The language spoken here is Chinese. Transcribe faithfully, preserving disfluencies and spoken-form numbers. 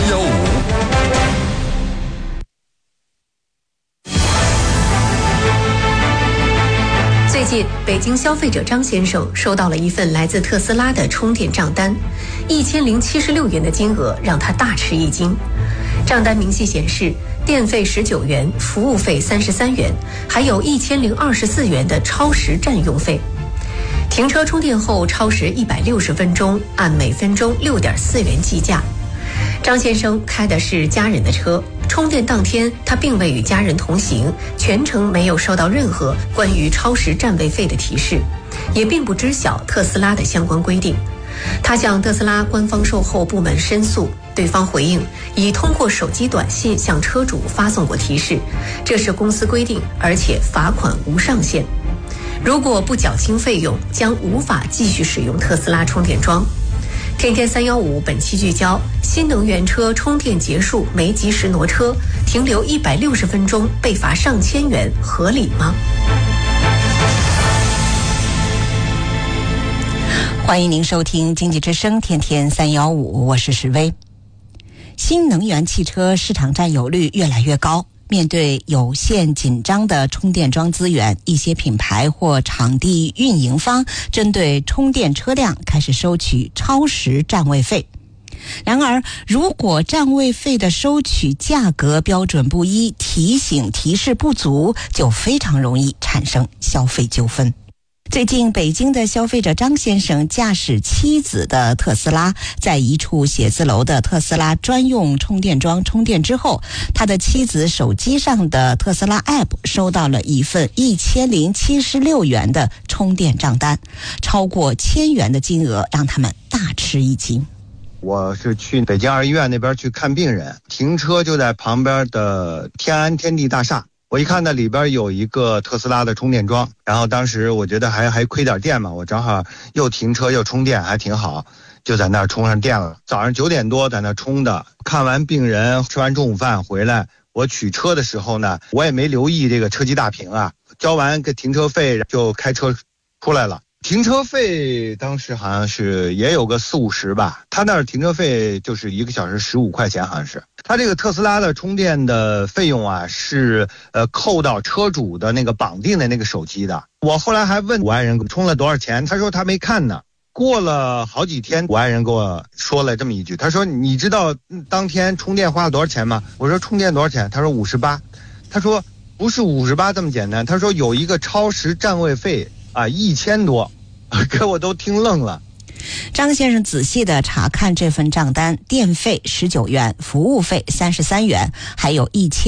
幺五。 最近，北京消费者张先生收到了一份来自特斯拉的充电账单，一千零七十六元的金额让他大吃一惊。账单明细显示，电费十九元，服务费三十三元，还有一千零二十四元的超时占用费。停车充电后超时一百六十分钟，按每分钟六点四元计价。张先生开的是家人的车，充电当天他并未与家人同行，全程没有收到任何关于超时占位费的提示，也并不知晓特斯拉的相关规定。他向特斯拉官方售后部门申诉，对方回应已通过手机短信向车主发送过提示，这是公司规定，而且罚款无上限。如果不缴清费用，将无法继续使用特斯拉充电桩。天天三幺五本期聚焦：新能源车充电结束没及时挪车，停留一百六十分钟被罚上千元，合理吗？ 欢迎您收听经济之声天天三幺五，我是石薇。新能源汽车市场占有率越来越高，面对有限紧张的充电桩资源，一些品牌或场地运营方针对充电车辆开始收取超时占位费。然而，如果占位费的收取价格标准不一，提醒提示不足，就非常容易产生消费纠纷。最近，北京的消费者张先生驾驶妻子的特斯拉，在一处写字楼的特斯拉专用充电桩充电之后，他的妻子手机上的特斯拉 App 收到了一份一千零七十六元的充电账单，超过千元的金额让他们大吃一惊。 我是去北京二医院那边去看病人，停车就在旁边的天安天地大厦。我一看那里边有一个特斯拉的充电桩，然后当时我觉得还还亏点电嘛，我正好又停车又充电，还挺好，就在那儿充上电了。早上九点多在那儿充的，看完病人吃完中午饭回来，我取车的时候呢，我也没留意这个车机大屏啊，交完个停车费就开车出来了。停车费当时好像是也有个四五十吧，他那儿停车费就是一个小时十五块钱，好像是。他这个特斯拉的充电的费用啊，是呃扣到车主的那个绑定的那个手机的。我后来还问我爱人充了多少钱，他说他没看呢。过了好几天，我爱人跟我说了这么一句，他说你知道当天充电花了多少钱吗？我说充电多少钱？他说五十八。他说不是五十八这么简单，他说有一个超时占位费啊，一千多，给我都听愣了。 张先生仔细地查看这份账单，电费十九元，服务费三十三元，还有一千